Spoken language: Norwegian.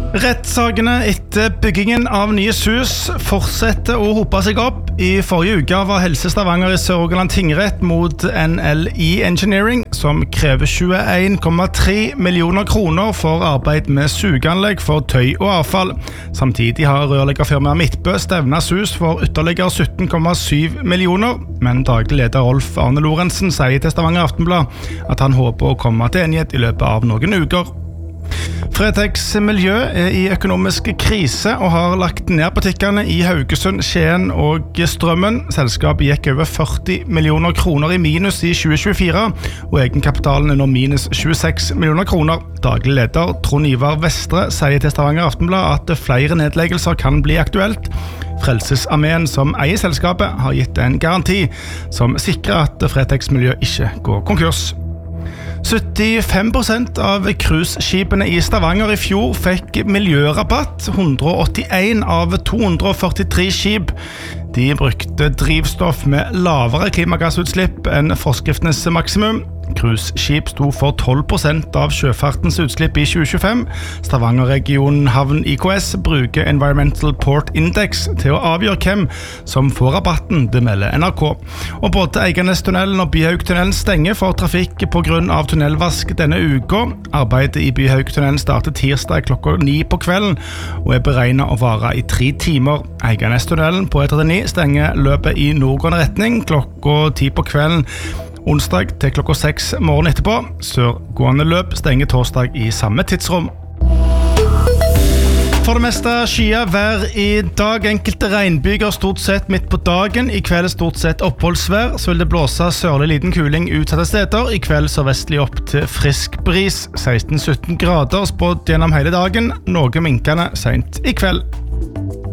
Rettssakene etter byggingen av nye sus fortsetter å hope seg opp. I forrige uke var Helse Stavanger i Sør-Rogaland tingrett mot NLI Engineering, som krever 21,3 millioner kroner for arbeid med sugeanlegg for tøy og avfall. Samtidig har rørleggerfirmaet Midtbø stevnet sus for ytterligere 17,7 millioner, men daglig leder Rolf Arne Lorentzen sier til Stavanger Aftenblad at han håper å komme til enighet i løpet av noen uker. Fretex Miljø er i økonomisk krise og har lagt ned butikkene i Haugesund, Skien og Strømmen. Selskapet gikk over 40 millioner kroner i minus i 2024, og egenkapitalen er nå minus 26 millioner kroner. Daglig leder Trond Ivar Vestre sier til Stavanger Aftenblad at flere nedleggelser kan bli aktuelt. Frelsesarmeen som eier selskapet har gitt en garanti som sikrer at Fretex Miljø ikke går konkurs. 75% av cruiseskipene i Stavanger i fjor fikk miljørabatt. 181 av 243 skip de brukte drivstoff med lavere klimagassutslipp enn forskriftens maksimum. Cruiseskip sto for 12% av sjøfartens utslipp i 2025. Stavanger-regionen Havn IKS bruker Environmental Port Index til å avgjøre hvem som får rabatten, det melder NRK. Og både Eiganestunnelen og Byhaugtunnelen stenger for trafikk på grunn av tunnelvask denne uka. Arbeidet i Byhaugtunnelen starter tirsdag klokka 9 på kvelden og er beregnet å vare i 3 timer. Eiganestunnelen på E39 stenger løpet i nordgående retning klokka 10 på kvelden onsdag til klokka 6 morgen etterpå. Sørgående løp stenger torsdag i samme tidsrom. For det meste skyet vær i dag. Enkelte regnbyger stort sett midt på dagen. I kveld stort sett oppholdsvær. Så vil det blåse sørlig liten kuling utsatte steder. I kveld sørvestlig opp til frisk bris. 16-17 grader spådd gjennom hele dagen. Noe minkende sent i kveld.